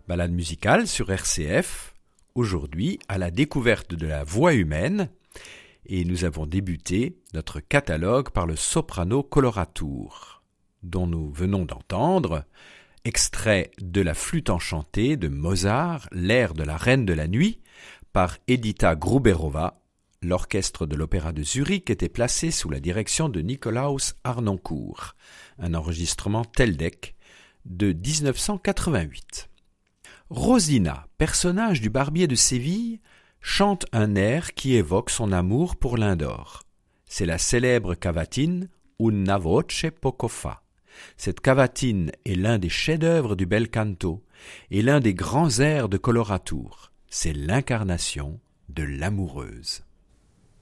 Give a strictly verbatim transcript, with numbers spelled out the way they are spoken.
Balade musicale sur R C F, aujourd'hui à la découverte de la voix humaine, et nous avons débuté notre catalogue par le soprano coloratura, dont nous venons d'entendre, extrait de la flûte enchantée de Mozart, l'air de la Reine de la Nuit, par Edita Gruberova. L'orchestre de l'Opéra de Zurich était placé sous la direction de Nikolaus Harnoncourt, un enregistrement Teldec de dix-neuf cent quatre-vingt-huit. Rosina, personnage du barbier de Séville, chante un air qui évoque son amour pour l'Indore. C'est la célèbre cavatine Una voce poco fa. Cette cavatine est l'un des chefs-d'œuvre du bel canto et l'un des grands airs de coloratura. C'est l'incarnation de l'amoureuse.